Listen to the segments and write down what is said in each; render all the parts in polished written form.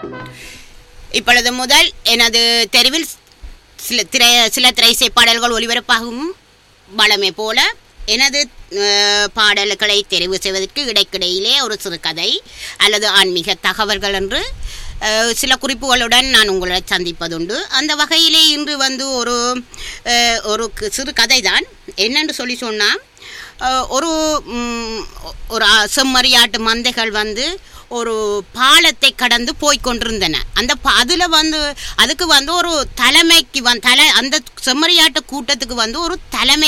இப்பொழுது முதல் எனது தெருவில் சில திரைசை பாடல்கள் ஒளிபரப்பாகும். வளமை போல எனது பாடல்களை தெரிவு செய்வதற்கு இடைக்கிடையிலே ஒரு சிறுகதை அல்லது ஆன்மீக தகவல்கள் என்று சில குறிப்புகளுடன் நான் உங்களை சந்திப்பதுண்டு. அந்த வகையிலே இன்று வந்து ஒரு சிறு கதை தான். என்னென்று சொன்னால், ஒரு செம்மறியாட்டு மந்தைகள் வந்து ஒரு பாலத்தை கடந்து போய்கொண்டிருந்தன. அதில் வந்து அதுக்கு வந்து ஒரு தலைமைக்கு அந்த செம்மறியாட்டு கூட்டத்துக்கு வந்து ஒரு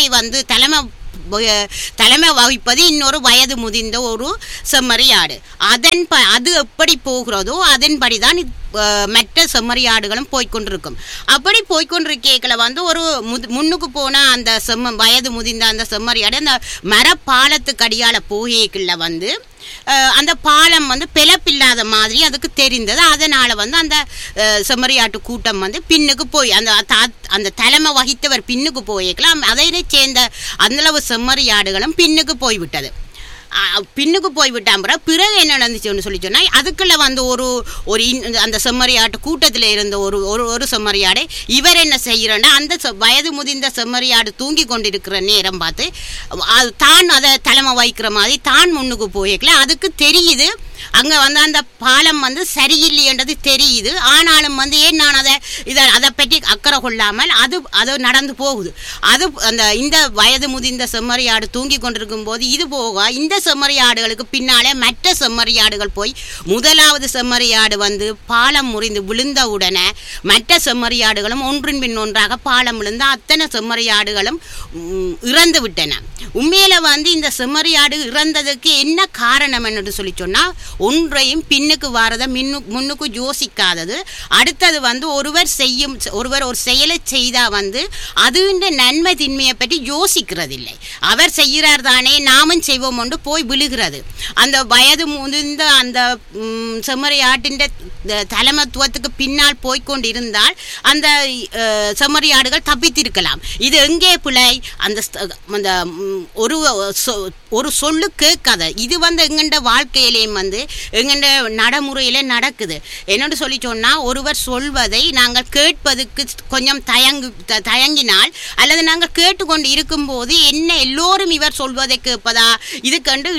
தலைமை வகிப்பது இன்னொரு வயது முதிர்ந்த ஒரு செம்மறியாடு. அது எப்படி போகிறதோ அதன்படிதான் மற்ற செம்மறியாடுகளும் போய்கொண்டிருக்கும். அப்படி போய்கொண்டிருக்கேக்களை வந்து ஒரு முன்னுக்கு போன அந்த வயது முதிர்ந்த அந்த செம்மறியாடு அந்த மரப்பாலத்துக்கு அடியால போகேக்குள்ள வந்து அந்த பாலம் வந்து பிளப்பில்லாத மாதிரி அதுக்கு தெரிந்தது. அதனால வந்து அந்த செம்மறியாட்டு கூட்டம் வந்து பின்னுக்கு போய் அந்த தலைமை வகித்தவர் பின்னுக்கு போயிருக்கலாம். அதனை சேர்ந்த அந்தளவு செம்மறியாடுகளும் பின்னுக்கு போய்விட்டது. பின்னுக்கு போய்விட்டான். பிறகு என்ன நடந்துச்சுன்னு சொன்னால், அதுக்குள்ள வந்து அந்த செம்மறியாட்டு கூட்டத்தில் இருந்த ஒரு செம்மறியாடை இவர் என்ன செய்யறன்னா, அந்த வயது முதிர்ந்த செம்மறியாடு தூங்கி கொண்டிருக்கிற நேரம் பார்த்து தான் அதை தலைமை வைக்கிற மாதிரி தான் முன்னுக்கு போயிருக்கலாம். அதுக்கு தெரியுது அங்கே வந்து அந்த பாலம் வந்து சரியில்லைன்றது தெரியுது. ஆனாலும் வந்து ஏன் நான் அதை பற்றி அக்கறை கொள்ளாமல் அது நடந்து போகுது. இந்த வயது முதிர்ந்த செம்மறியாடு தூங்கி கொண்டிருக்கும் போது இது போக இந்த செம்மறியாடுகளுக்கு பின்னாலே மற்ற செம்மறியாடுகள் போய் முதலாவது செம்மறியாடு வந்து பாலம் முறிந்து விழுந்த உடனே மற்ற செம்மறியாடுகளும் ஒன்றின் பின் ஒன்றாக பாலம் விழுந்த அத்தனை செம்மறியாடுகளும் இறந்து விட்டன. உண்மையில வந்து இந்த செம்மறியாடு இறந்ததுக்கு என்ன காரணம் என்று சொல்லி சொன்னால், ஒன்றையும் பின்னுக்கு வாரதை முன்னுக்கு யோசிக்காதது. அடுத்தது வந்து ஒருவர் ஒரு செயலை செய்தா வந்து அதுன்ற நன்மை தின்மையை பற்றி யோசிக்கிறதில்லை. அவர் செய்கிறார் தானே நாமும் செய்வோம் என்று போய் விழுகிறது. அந்த வயது முதிர்ந்த அந்த செம்மறியாட்டின் தலைமத்துவத்துக்கு பின்னால் போய்கொண்டிருந்தால் அந்த செம்மறியாடுகள் தப்பித்திருக்கலாம். இது எங்கே பிழை? அந்த ஒரு சொல்லு கேட்காத. இது வந்து எங்கண்ட வாழ்க்கையிலேயும் வந்து எங்கண்ட நடைமுறையில நடக்குது. என்னென்னு சொல்லி சொன்னால், ஒருவர் சொல்வதை நாங்கள் கேட்பதுக்கு கொஞ்சம் தயங்கினால் அல்லது நாங்கள் கேட்டுக்கொண்டு இருக்கும்போது என்ன எல்லோரும் இவர் சொல்வதை கேட்பதா இது கண்டு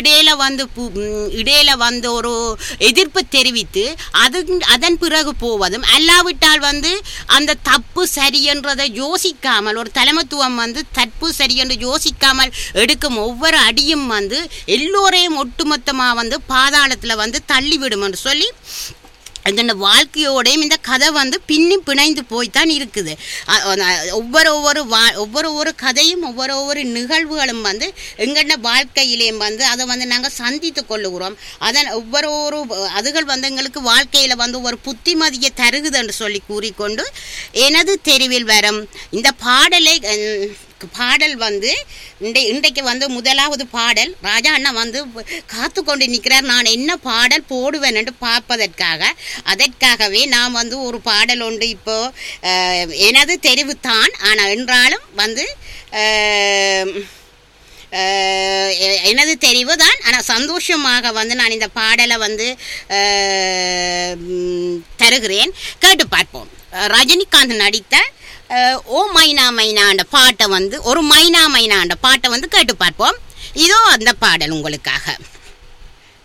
இடையில வந்து ஒரு எதிர்ப்பு தெரிவித்து அதன் பிறகு போவதும், அல்லாவிட்டால் வந்து அந்த தப்பு சரி என்றதை யோசிக்காமல் ஒரு தலைமத்துவம் வந்து தப்பு சரி என்று யோசிக்காமல் எடுக்கும் ஒவ்வொரு அடியும் வந்து எல்லோரையும் ஒட்டுமொத்தமாக வந்து பாதாளத்தில் வந்து தள்ளிவிடும் என்று சொல்லி அந்த வாழ்க்கையோடையும் இந்த கதை வந்து பிணைந்து போய்தான் இருக்குது. ஒவ்வொரு கதையும் ஒவ்வொரு நிகழ்வுகளும் வந்து எங்கள்ட வாழ்க்கையிலேயும் வந்து அதை வந்து நாங்கள் சந்தித்து கொள்ளுகிறோம். அதுகள் வந்து எங்களுக்கு வாழ்க்கையில் வந்து ஒரு புத்திமதியை தருகுது என்று சொல்லி கூறிக்கொண்டு எனது தெருவில் வரும் இந்த பாடல் வந்து இன்றைக்கு வந்து முதலாவது பாடல் ராஜா அண்ணா வந்து காத்து கொண்டு நிற்கிறார். நான் என்ன பாடல் போடுவேன் என்று அதற்காகவே நான் வந்து ஒரு பாடல் உண்டு. இப்போ எனது தெரிவுத்தான், ஆனால் என்றாலும் வந்து எனது தெரிவு தான். ஆனால் சந்தோஷமாக வந்து நான் இந்த பாடலை வந்து தருகிறேன். கேட்டு பார்ப்போம். ரஜினிகாந்த் நடித்த ஓ மைனா மைனாண்ட பாட்டை வந்து கேட்டு பார்ப்போம். இதோ அந்த பாடல் உங்களுக்காக.